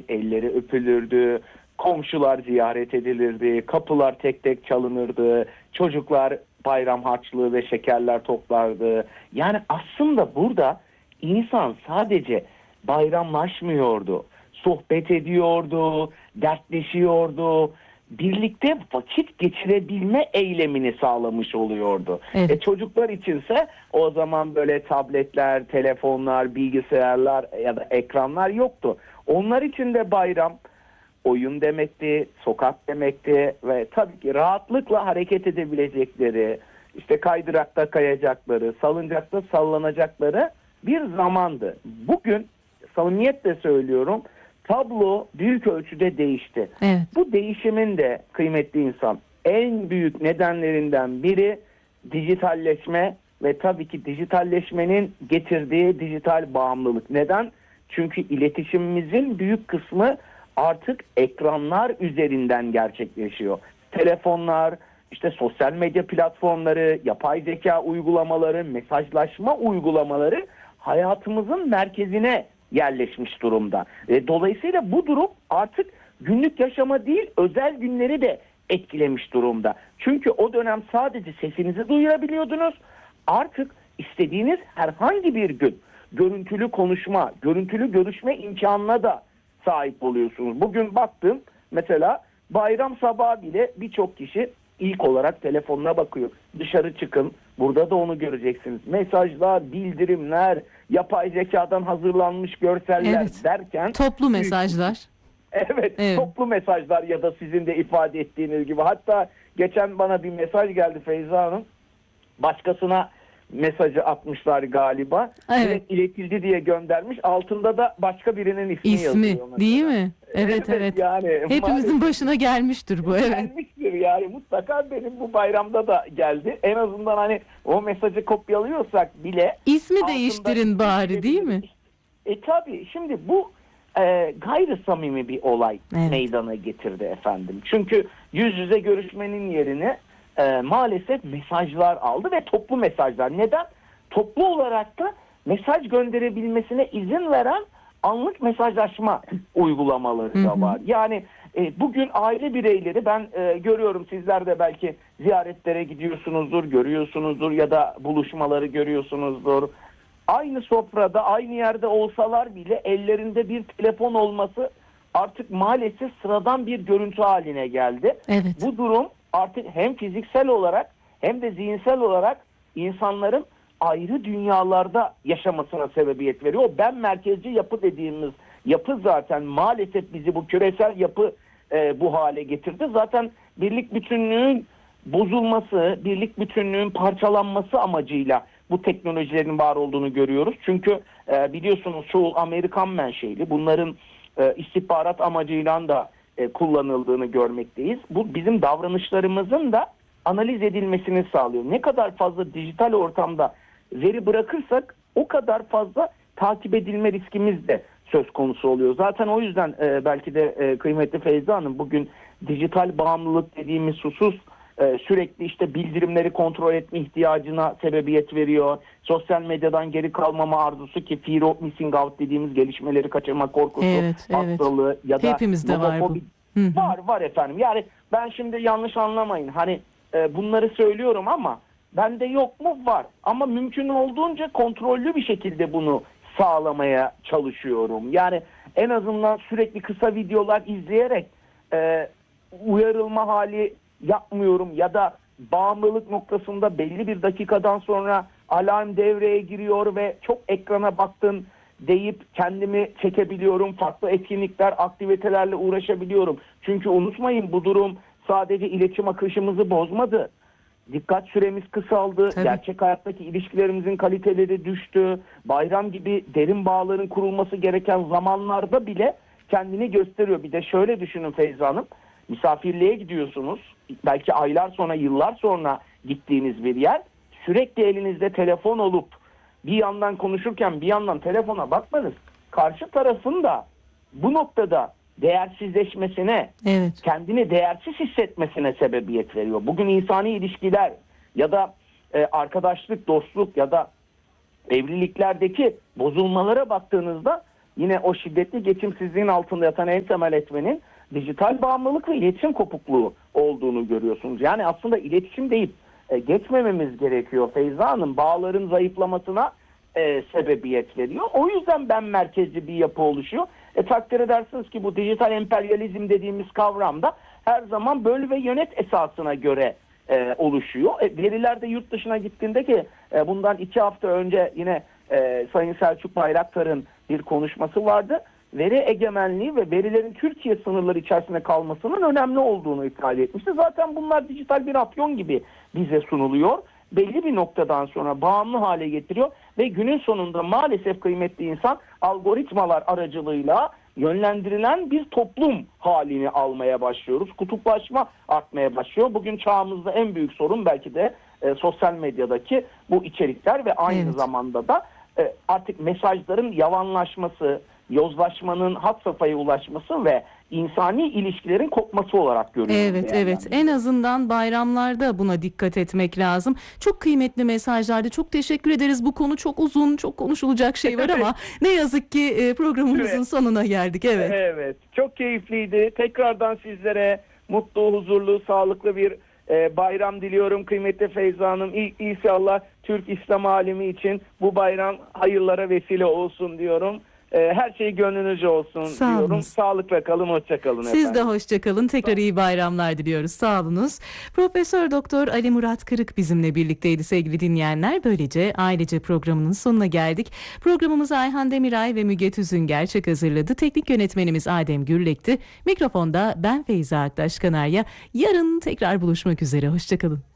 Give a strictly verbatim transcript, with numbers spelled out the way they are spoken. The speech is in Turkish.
elleri öpülürdü, komşular ziyaret edilirdi, kapılar tek tek çalınırdı, çocuklar bayram harçlığı ve şekerler toplardı. Yani aslında burada insan sadece bayramlaşmıyordu, sohbet ediyordu, dertleşiyordu, birlikte vakit geçirebilme eylemini sağlamış oluyordu. Evet. E çocuklar içinse o zaman böyle tabletler, telefonlar, bilgisayarlar ya da ekranlar yoktu. Onlar için de bayram oyun demekti, sokak demekti ve tabii ki rahatlıkla hareket edebilecekleri, işte kaydırakta kayacakları, salıncakta sallanacakları bir zamandı. Bugün samimiyetle söylüyorum, tablo büyük ölçüde değişti. Evet. Bu değişimin de kıymetli insan en büyük nedenlerinden biri dijitalleşme ve tabii ki dijitalleşmenin getirdiği dijital bağımlılık. Neden? Çünkü iletişimimizin büyük kısmı artık ekranlar üzerinden gerçekleşiyor. Telefonlar, işte sosyal medya platformları, yapay zeka uygulamaları, mesajlaşma uygulamaları hayatımızın merkezine yerleşmiş durumda. E, dolayısıyla bu durum artık günlük yaşama değil, özel günleri de etkilemiş durumda. Çünkü o dönem sadece sesinizi duyurabiliyordunuz. Artık istediğiniz herhangi bir gün görüntülü konuşma, görüntülü görüşme imkanına da sahip oluyorsunuz. Bugün baktım mesela bayram sabahı bile birçok kişi ilk olarak telefonuna bakıyor. Dışarı çıkın, burada da onu göreceksiniz. Mesajlar, bildirimler, yapay zekadan hazırlanmış görseller Evet. derken Toplu mesajlar. Evet, Evet. toplu mesajlar ya da sizin de ifade ettiğiniz gibi. Hatta geçen bana bir mesaj geldi Feyza Hanım. Başkasına mesajı atmışlar galiba. Evet. Direkt iletildi diye göndermiş. Altında da başka birinin ismi, İsmi yazıyor. mesela. değil mi? Evet evet. Yani Hepimizin maalesef başına gelmiştir bu. Evet. gelmiştir yani, mutlaka benim bu bayramda da geldi. En azından hani o mesajı kopyalıyorsak bile İsmi altında değiştirin bari, değil mi? E tabii şimdi bu e, gayri samimi bir olay Evet. meydana getirdi efendim. Çünkü yüz yüze görüşmenin yerine e, maalesef mesajlar aldı ve toplu mesajlar. Neden? Toplu olarak da mesaj gönderebilmesine izin veren anlık mesajlaşma uygulamaları da Hı hı. var. Yani e, bugün aile bireyleri ben e, görüyorum, sizler de belki ziyaretlere gidiyorsunuzdur, görüyorsunuzdur ya da buluşmaları görüyorsunuzdur. Aynı sofrada, aynı yerde olsalar bile ellerinde bir telefon olması artık maalesef sıradan bir görüntü haline geldi. Evet. Bu durum artık hem fiziksel olarak hem de zihinsel olarak insanların ayrı dünyalarda yaşamasına sebebiyet veriyor. O ben merkezci yapı dediğimiz yapı zaten maalesef bizi, bu küresel yapı e, bu hale getirdi. Zaten birlik bütünlüğün bozulması, birlik bütünlüğün parçalanması amacıyla bu teknolojilerin var olduğunu görüyoruz. Çünkü e, biliyorsunuz çoğu Amerikan menşeli, bunların e, istihbarat amacıyla da e, kullanıldığını görmekteyiz. Bu bizim davranışlarımızın da analiz edilmesini sağlıyor. Ne kadar fazla dijital ortamda veri bırakırsak o kadar fazla takip edilme riskimiz de söz konusu oluyor. Zaten o yüzden e, belki de e, kıymetli Feyza Hanım, bugün dijital bağımlılık dediğimiz husus e, sürekli işte bildirimleri kontrol etme ihtiyacına sebebiyet veriyor. Sosyal medyadan geri kalmama arzusu, ki fear of missing out dediğimiz gelişmeleri kaçırma korkusu, Evet, evet. hastalığı ya da Hepimizde var bu. nomofobi- Hı hı. Var var efendim. Yani ben şimdi yanlış anlamayın. Hani e, bunları söylüyorum ama bende yok mu? Var. Ama mümkün olduğunca kontrollü bir şekilde bunu sağlamaya çalışıyorum. Yani en azından sürekli kısa videolar izleyerek e, uyarılma hali yapmıyorum ya da bağımlılık noktasında belli bir dakikadan sonra alarm devreye giriyor ve çok ekrana baktın deyip kendimi çekebiliyorum. Farklı etkinlikler, aktivitelerle uğraşabiliyorum. Çünkü unutmayın, bu durum sadece iletişim akışımızı bozmadı. Dikkat süremiz kısaldı. Tabii. Gerçek hayattaki ilişkilerimizin kaliteleri düştü. Bayram gibi derin bağların kurulması gereken zamanlarda bile kendini gösteriyor. Bir de şöyle düşünün Feyza Hanım. Misafirliğe gidiyorsunuz. Belki aylar sonra, yıllar sonra gittiğiniz bir yer. Sürekli elinizde telefon olup bir yandan konuşurken bir yandan telefona bakmanız karşı tarafın da bu noktada değersizleşmesine, Evet. kendini değersiz hissetmesine sebebiyet veriyor. Bugün insani ilişkiler ya da e, arkadaşlık, dostluk ya da evliliklerdeki bozulmalara baktığınızda yine o şiddetli geçimsizliğin altında yatan en temel etmenin dijital bağımlılık ve iletişim kopukluğu olduğunu görüyorsunuz. Yani aslında iletişim deyip e, geçmememiz gerekiyor Feyza Hanım. Bağların zayıflamasına e, sebebiyet veriyor. O yüzden ben merkezci bir yapı oluşuyor. E, takdir edersiniz ki bu dijital emperyalizm dediğimiz kavramda her zaman böl ve yönet esasına göre e, oluşuyor. E, veriler de yurt dışına gittiğinde ki e, bundan iki hafta önce yine e, Sayın Selçuk Bayraktar'ın bir konuşması vardı. Veri egemenliği ve verilerin Türkiye sınırları içerisinde kalmasının önemli olduğunu ifade etmişti. Zaten bunlar dijital bir afyon gibi bize sunuluyor. Belli bir noktadan sonra bağımlı hale getiriyor ve günün sonunda maalesef kıymetli insan algoritmalar aracılığıyla yönlendirilen bir toplum halini almaya başlıyoruz. Kutuplaşma artmaya başlıyor. Bugün çağımızda en büyük sorun belki de e, sosyal medyadaki bu içerikler ve aynı Evet. zamanda da e, artık mesajların yavanlaşması, yozlaşmanın had safhaya ulaşması ve insani ilişkilerin kopması olarak görüyoruz. Evet, evet. En azından bayramlarda buna dikkat etmek lazım. Çok kıymetli mesajlardı. Çok teşekkür ederiz. Bu konu çok uzun, çok konuşulacak şey var ama ne yazık ki e, programımızın Evet. sonuna geldik. Evet. Evet. Çok keyifliydi. Tekrardan sizlere mutlu, huzurlu, sağlıklı bir e, bayram diliyorum kıymetli Feyza Hanım. İ- İnşallah Türk İslam alemi için bu bayram hayırlara vesile olsun diyorum. E, her şey gönlünüzce olsun Sağ diyorum. olunuz. Sağlıkla kalın, hoşça kalın Siz efendim. de hoşça kalın. Tekrar iyi bayramlar diliyoruz. Sağ olunuz. Profesör Doktor Ali Murat Kırık bizimle birlikteydi sevgili dinleyenler. Böylece ailece programının sonuna geldik. Programımızı Ayhan Demiray ve Müge Tüzün gerçek hazırladı. Teknik yönetmenimiz Adem Gürlek'ti. Mikrofonda ben Feyza Aktaş Kanarya. Yarın tekrar buluşmak üzere. Hoşça kalın.